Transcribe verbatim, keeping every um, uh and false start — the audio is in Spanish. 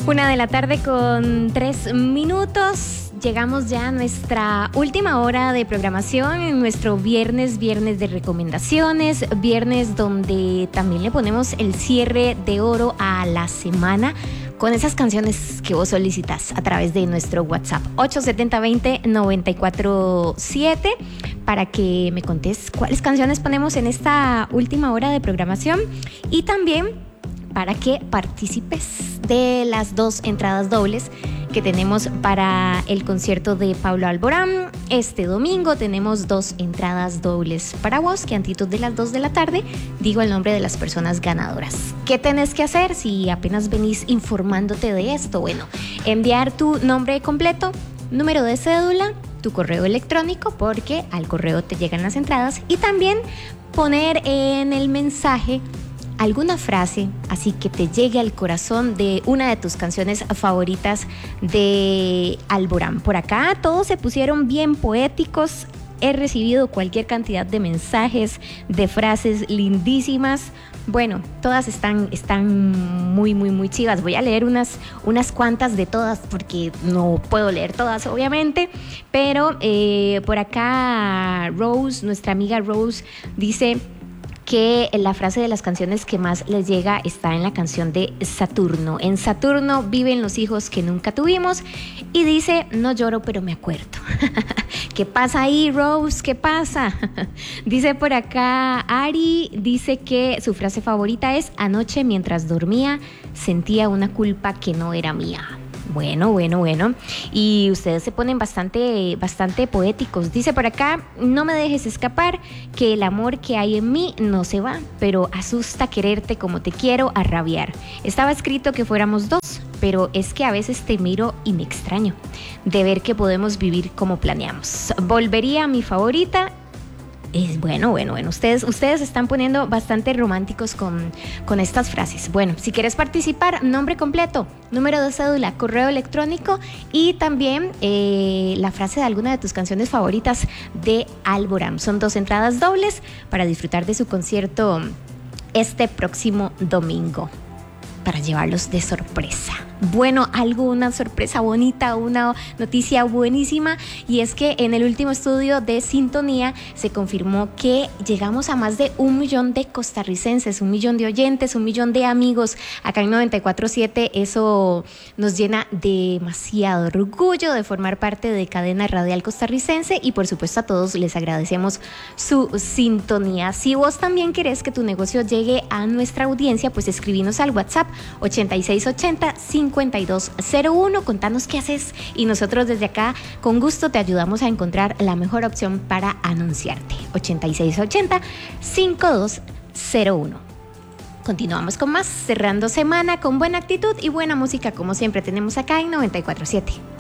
Una de la tarde con tres minutos. Llegamos ya a nuestra última hora de programación en nuestro viernes, viernes de recomendaciones, viernes donde también le ponemos el cierre de oro a la semana con esas canciones que vos solicitas a través de nuestro WhatsApp ocho siete cero dos cero nueve cuatro siete para que me contés cuáles canciones ponemos en esta última hora de programación y también para que participes de las dos entradas dobles que tenemos para el concierto de Pablo Alborán. Este domingo tenemos dos entradas dobles para vos, que antes de las dos de la tarde digo el nombre de las personas ganadoras. ¿Qué tenés que hacer si apenas venís informándote de esto? Bueno, enviar tu nombre completo, número de cédula, tu correo electrónico, porque al correo te llegan las entradas, y también poner en el mensaje alguna frase así que te llegue al corazón de una de tus canciones favoritas de Alborán. Por acá todos se pusieron bien poéticos. He recibido cualquier cantidad de mensajes, de frases lindísimas. Bueno, todas están, están muy, muy, muy chivas. Voy a leer unas, unas cuantas de todas porque no puedo leer todas, obviamente. Pero eh, por acá Rose, nuestra amiga Rose, dice que la frase de las canciones que más les llega está en la canción de Saturno. En Saturno viven los hijos que nunca tuvimos, y dice: no lloro pero me acuerdo. ¿Qué pasa ahí, Rose? ¿Qué pasa? Dice por acá Ari, dice que su frase favorita es: anoche mientras dormía sentía una culpa que no era mía. Bueno, bueno, bueno. Y ustedes se ponen bastante, bastante poéticos. Dice por acá: no me dejes escapar, que el amor que hay en mí no se va, pero asusta quererte como te quiero a rabiar. Estaba escrito que fuéramos dos, pero es que a veces te miro y me extraño de ver que podemos vivir como planeamos. Volvería a mi favorita. Es bueno, bueno, bueno. Ustedes, ustedes están poniendo bastante románticos con, con estas frases. Bueno, si quieres participar, nombre completo, número de cédula, correo electrónico y también eh, la frase de alguna de tus canciones favoritas de Alborán. Son dos entradas dobles para disfrutar de su concierto este próximo domingo, para llevarlos de sorpresa. Bueno, algo, una sorpresa bonita, una noticia buenísima, y es que en el último estudio de Sintonía se confirmó que llegamos a más de un millón de costarricenses, un millón de oyentes, un millón de amigos acá en noventa y cuatro punto siete. Eso nos llena demasiado orgullo de formar parte de Cadena Radial Costarricense, y por supuesto a todos les agradecemos su sintonía. Si vos también querés que tu negocio llegue a nuestra audiencia, pues escribinos al WhatsApp ochenta y seis ochenta cincuenta y dos cero uno, contanos qué haces y nosotros desde acá con gusto te ayudamos a encontrar la mejor opción para anunciarte. ochenta y seis ochenta cincuenta y dos cero uno. Continuamos con más, cerrando semana con buena actitud y buena música, como siempre tenemos acá en noventa y cuatro punto siete.